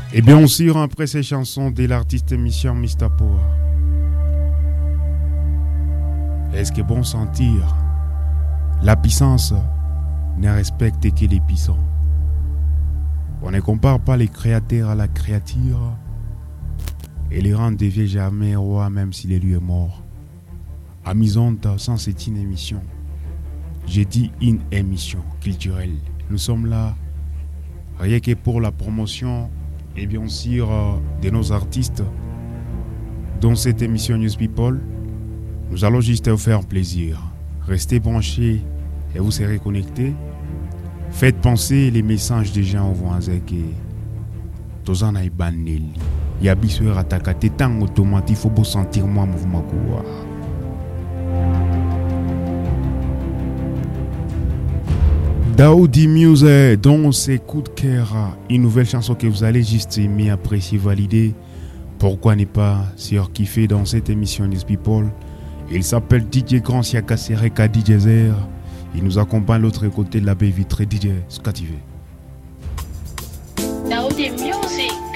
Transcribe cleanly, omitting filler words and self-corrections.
Et bien sûr, après ces chansons de l'artiste émission Mr. Power. Est-ce que bon sentir la puissance ne respecte que les puissants. On ne compare pas les créateurs à la créature et les rangs ne deviennent jamais rois même si l'élu est mort. Amusante sans c'est une émission. J'ai dit une émission culturelle. Nous sommes là rien que pour la promotion et bien sûr de nos artistes. Dans cette émission News People, nous allons juste vous faire plaisir. Restez branchés et vous serez connectés. Faites penser les messages des gens aux voisins que Tozana et Banelli. Yabisouer attaqué tant automatique, il faut beau sentir moi mouvement quoi. Daoudi Music, dans ses coups de cœur, une nouvelle chanson que vous allez juste aimer, apprécier, valider. Pourquoi ne pas surkiffer dans cette émission News People? Il s'appelle DJ Grand Siaka Sereka DJ Zer. Il nous accompagne de l'autre côté de la baie vitrée DJ Scativé. Daoudi Music.